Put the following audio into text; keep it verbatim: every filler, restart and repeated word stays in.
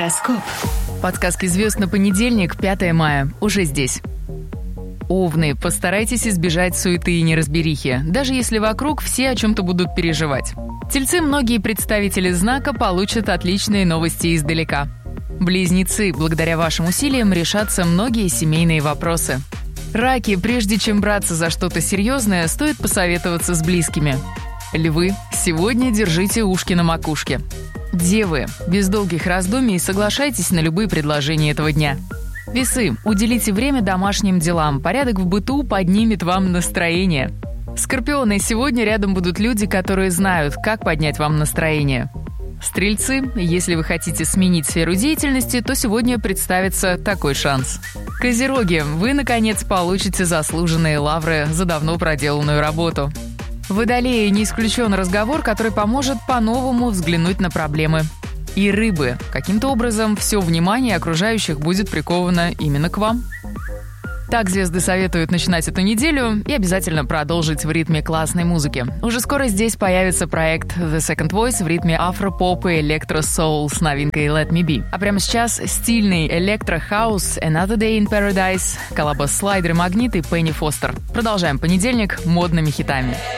Гороскоп. Подсказки звезд на понедельник, пятое мая. Уже здесь. Овны, постарайтесь избежать суеты и неразберихи, даже если вокруг все о чем-то будут переживать. Тельцы, многие представители знака получат отличные новости издалека. Близнецы, благодаря вашим усилиям решатся многие семейные вопросы. Раки, прежде чем браться за что-то серьезное, стоит посоветоваться с близкими. Львы, сегодня держите ушки на макушке. Девы, без долгих раздумий соглашайтесь на любые предложения этого дня. Весы, уделите время домашним делам, порядок в быту поднимет вам настроение. Скорпионы, сегодня рядом будут люди, которые знают, как поднять вам настроение. Стрельцы, если вы хотите сменить сферу деятельности, то сегодня представится такой шанс. Козероги, вы, наконец, получите заслуженные лавры за давно проделанную работу. Водолеи, не исключен разговор, который поможет по-новому взглянуть на проблемы. И рыбы, каким-то образом все внимание окружающих будет приковано именно к вам. Так звезды советуют начинать эту неделю и обязательно продолжить в ритме классной музыки. Уже скоро здесь появится проект The Second Voice в ритме афро-поп и электро-соул с новинкой Let Me Be. А прямо сейчас стильный электро-хаус Another Day in Paradise, коллаба Слайдер и Магнит и Пенни Фостер. Продолжаем понедельник модными хитами.